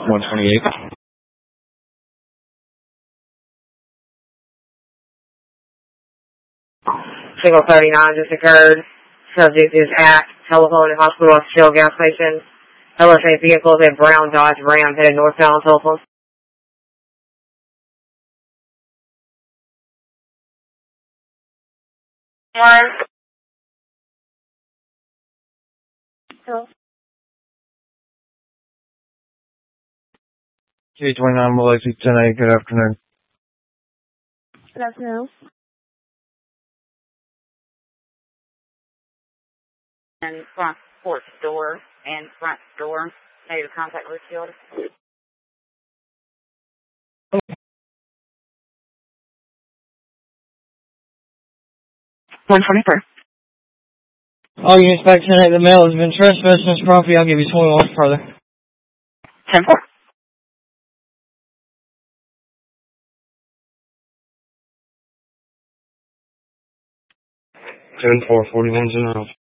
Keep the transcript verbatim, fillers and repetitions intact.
one twenty-eight. Single thirty-nine just occurred. Subject is at telephone and hospital Shell gas station. L S A vehicles at brown Dodge Ram headed northbound telephone. One. Hello. K twenty-nine Malaysia ten eight, good afternoon. Good afternoon. And front porch door and front door. Maybe contact with shield. one twenty-four. All units back to the mail has been trespassing this property. I'll give you twenty-one further. ten four. ten four, forty-one general.